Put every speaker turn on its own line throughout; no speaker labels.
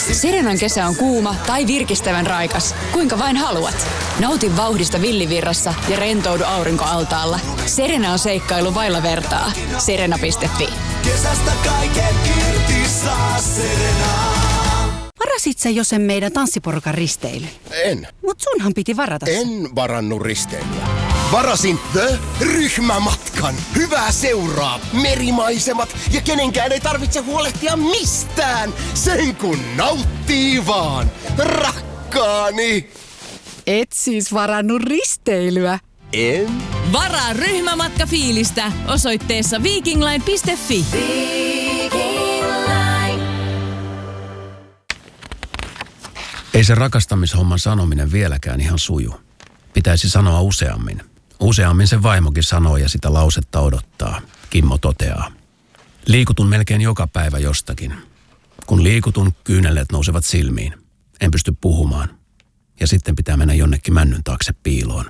Serenan kesä on kuuma tai virkistävän raikas. Kuinka vain haluat. Nauti vauhdista villivirrassa ja rentoudu aurinkoaltaalla. Serena on seikkailu vailla vertaa. Serena.fi.
Kesästä kaiken irti saa Serena.
Varasit sä jo sen meidän tanssiporukan risteily?
En.
Mut sunhan piti varata se.
En varannut risteilyä. Varasin The-ryhmämatkan. Hyvää seuraa, merimaisemat ja kenenkään ei tarvitse huolehtia mistään. Sen kun nauttii vaan, rakkaani.
Et siis varannut risteilyä?
En.
Varaa ryhmämatkafiilistä osoitteessa vikingline.fi.
Ei se rakastamishomman sanominen vieläkään ihan suju. Pitäisi sanoa useammin. Useammin se vaimokin sanoo ja sitä lausetta odottaa. Kimmo toteaa. Liikutun melkein joka päivä jostakin. Kun liikutun, kyyneleet nousevat silmiin. En pysty puhumaan. Ja sitten pitää mennä jonnekin männyn taakse piiloon.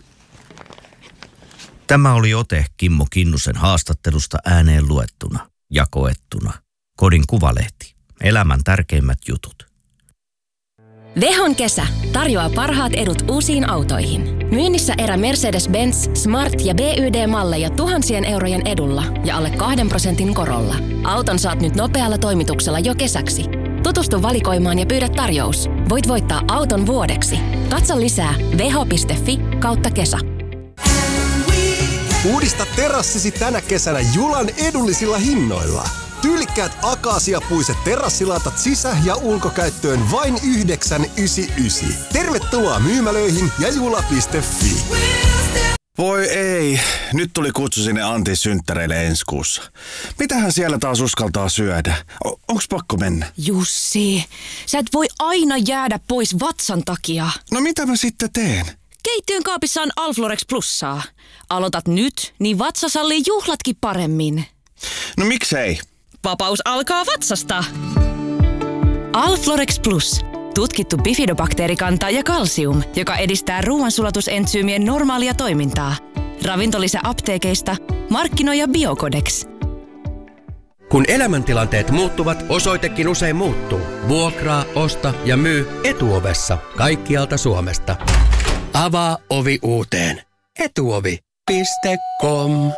Tämä oli ote Kimmo Kinnusen haastattelusta ääneen luettuna ja koettuna. Kodin Kuvalehti. Elämän tärkeimmät jutut.
Vehon kesä tarjoaa parhaat edut uusiin autoihin. Myynnissä erä Mercedes-Benz, Smart ja BYD-malleja tuhansien eurojen edulla ja alle 2% korolla. Auton saat nyt nopealla toimituksella jo kesäksi. Tutustu valikoimaan ja pyydä tarjous. Voit voittaa auton vuodeksi. Katso lisää veho.fi/kesä.
Uudista terassisi tänä kesänä Julan edullisilla hinnoilla. Tyylikkäät akaasiapuiset terassilatat sisä- ja ulkokäyttöön vain 9,99. Tervetuloa myymälöihin ja jula.fi.
Voi ei, nyt tuli kutsu sinne Antin synttäreille ensi kuussa. Mitähän siellä taas uskaltaa syödä? Onks pakko mennä?
Jussi, sä et voi aina jäädä pois vatsan takia.
No mitä mä sitten teen?
Keittiön kaapissa on Alflorex Plussaa. Aloitat nyt, niin vatsa sallii juhlatkin paremmin.
No miksei?
Vapaus alkaa vatsasta. Alflorex Plus. Tutkittu bifidobakteerikanta ja kalsium, joka edistää ruoansulatusentsyymien normaalia toimintaa. Ravintolisä apteekeista. Markkinoija Biocodex.
Kun elämäntilanteet muuttuvat, osoitekin usein muuttuu. Vuokraa, osta ja myy Etuovessa kaikkialta Suomesta. Avaa ovi uuteen. Etuovi.com.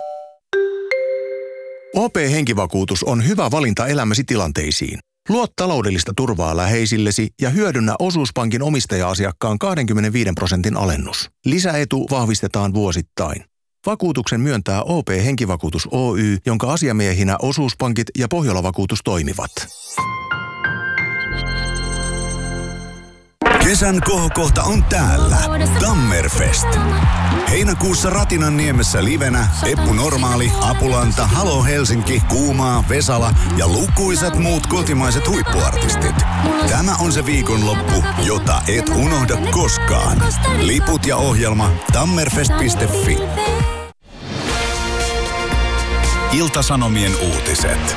OP-henkivakuutus on hyvä valinta elämäsi tilanteisiin. Luo taloudellista turvaa läheisillesi ja hyödynnä osuuspankin omistaja-asiakkaan 25% alennus. Lisäetu vahvistetaan vuosittain. Vakuutuksen myöntää OP-henkivakuutus Oy, jonka asiamiehinä osuuspankit ja Pohjola-vakuutus toimivat.
Kesän kohokohta on täällä. Tammerfest. Heinäkuussa Ratinanniemessä livenä Eppu Normaali, Apulanta, Halo Helsinki, Kuumaa, Vesala ja lukuisat muut kotimaiset huippuartistit. Tämä on se viikonloppu, jota et unohda koskaan. Liput ja ohjelma tammerfest.fi. Ilta-Sanomien uutiset.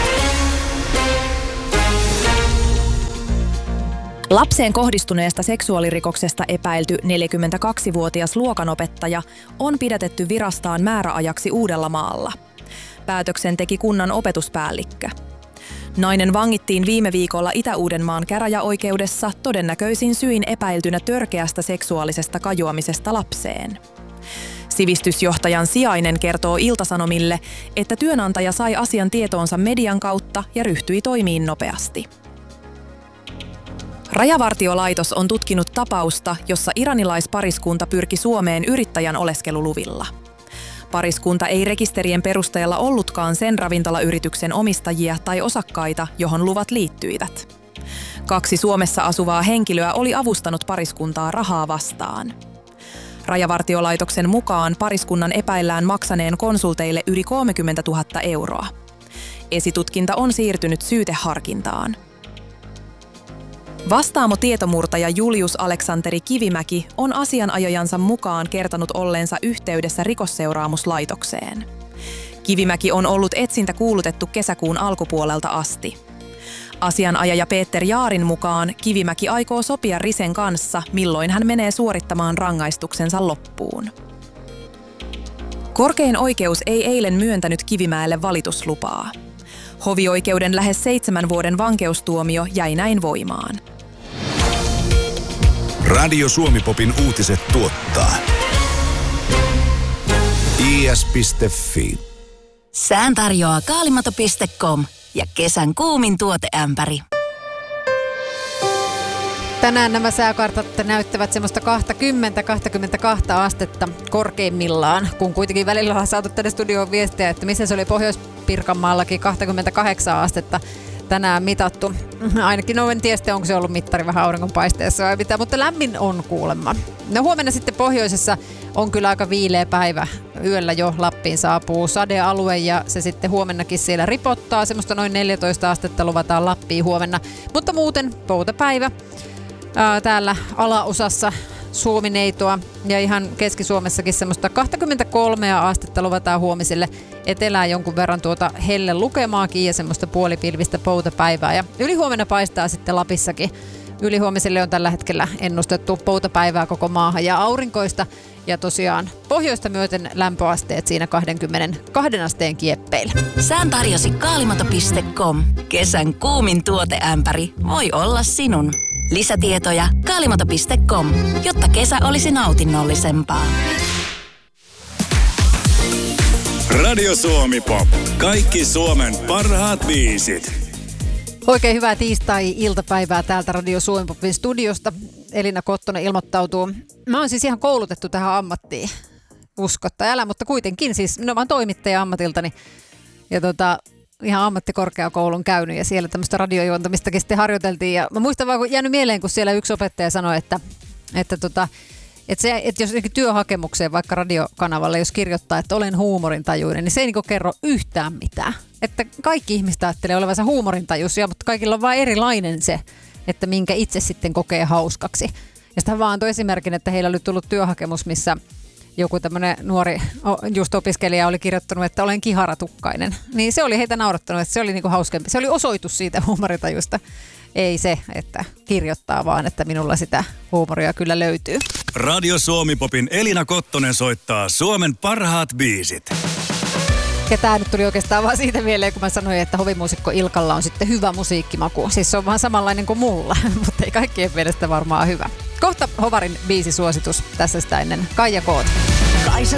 Lapseen kohdistuneesta seksuaalirikoksesta epäilty 42-vuotias luokanopettaja on pidätetty virastaan määräajaksi Uudellamaalla. Päätöksen teki kunnan opetuspäällikkö. Nainen vangittiin viime viikolla Itä-Uudenmaan käräjäoikeudessa todennäköisin syin epäiltynä törkeästä seksuaalisesta kajoamisesta lapseen. Sivistysjohtajan sijainen kertoo Ilta-Sanomille, että työnantaja sai asian tietoonsa median kautta ja ryhtyi toimiin nopeasti. Rajavartiolaitos on tutkinut tapausta, jossa iranilaispariskunta pyrki Suomeen yrittäjän oleskeluluvilla. Pariskunta ei rekisterien perusteella ollutkaan sen ravintolayrityksen omistajia tai osakkaita, johon luvat liittyivät. 2 Suomessa asuvaa henkilöä oli avustanut pariskuntaa rahaa vastaan. Rajavartiolaitoksen mukaan pariskunnan epäillään maksaneen konsulteille yli 30 000 euroa. Esitutkinta on siirtynyt syyteharkintaan. Vastaamo-tietomurtaja Julius Aleksanteri Kivimäki on asianajajansa mukaan kertonut olleensa yhteydessä rikosseuraamuslaitokseen. Kivimäki on ollut etsintä kuulutettu kesäkuun alkupuolelta asti. Asianajaja Peter Jaarin mukaan Kivimäki aikoo sopia Risen kanssa, milloin hän menee suorittamaan rangaistuksensa loppuun. Korkein oikeus ei eilen myöntänyt Kivimäelle valituslupaa. Hovioikeuden lähes 7 vuoden vankeustuomio jäi näin voimaan.
Radio Suomi-popin uutiset tuottaa is.fi.
Sään tarjoaa kaalimato.com ja kesän kuumin tuoteämpäri.
Tänään nämä sääkartat näyttävät semmoista 20-22 astetta korkeimmillaan, kun kuitenkin välillä ollaan saatu tänne studioon viestiä, että missä se oli Pohjois-Pirkanmaallakin 28 astetta tänään mitattu. Ainakin en tiedä, onko se ollut mittari vähän auringonpaisteessa vai mitä, mutta lämmin on kuulemma. No huomenna sitten pohjoisessa on kyllä aika viileä päivä. Yöllä jo Lappiin saapuu sadealue ja se sitten huomennakin siellä ripottaa. Semmoista noin 14 astetta luvataan Lappiin huomenna, mutta muuten poutapäivä. Täällä alaosassa Suomi-neitoa ja ihan Keski-Suomessakin semmoista 23 astetta luvataan huomiselle. Etelään jonkun verran tuota helle lukemaakin ja semmoista puolipilvistä poutapäivää. Ja ylihuomenna paistaa sitten Lapissakin. Ylihuomiselle on tällä hetkellä ennustettu poutapäivää koko maahan ja aurinkoista. Ja tosiaan pohjoista myöten lämpöasteet siinä 22 asteen kieppeillä.
Sään tarjosi kaalimato.com. Kesän kuumin tuoteämpäri voi olla sinun. Lisätietoja kaalimato.com, jotta kesä olisi nautinnollisempaa.
Radio Suomi Pop. Kaikki Suomen parhaat biisit.
Oikein hyvää tiistai-iltapäivää täältä Radio Suomi Popin studiosta. Elina Kottonen ilmoittautuu. Mä oon siis ihan koulutettu tähän ammattiin. Uskotta älä, mutta kuitenkin siis, mä oon toimittaja ammatiltani. Ja ihan ammattikorkeakoulun käynyt ja siellä tämmöistä radiojuontamistakin sitten harjoiteltiin. Ja mä muistan vaan, kun jäänyt mieleen, kun siellä yksi opettaja sanoi, että jos työhakemukseen vaikka radiokanavalle, jos kirjoittaa, että olen huumorintajuinen, niin se ei niinku kerro yhtään mitään. Että kaikki ihmiset ajattelee olevansa huumorintajuisia, mutta kaikilla on vaan erilainen se, että minkä itse sitten kokee hauskaksi. Ja sitä vaan antoi esimerkin, että heillä oli tullut työhakemus, missä joku tämmöinen nuori just opiskelija oli kirjoittanut, että olen kiharatukkainen. Niin se oli heitä naurattanut, että se oli niinku hauskempi. Se oli osoitus siitä huumoritajusta. Ei se, että kirjoittaa, vaan että minulla sitä huumoria kyllä löytyy.
Radio Suomi Popin Elina Kottonen soittaa Suomen parhaat biisit.
Ja tää nyt tuli oikeastaan vaan siitä mieleen, kun mä sanoin, että hovimuusikko Ilkalla on sitten hyvä musiikkimaku. Siis se on vaan samanlainen kuin mulla, mutta ei kaikkien mielestä varmaan hyvä. Kohta Hovarin biisisuositus tässä sitä ennen Kaija Koot.
Kaisa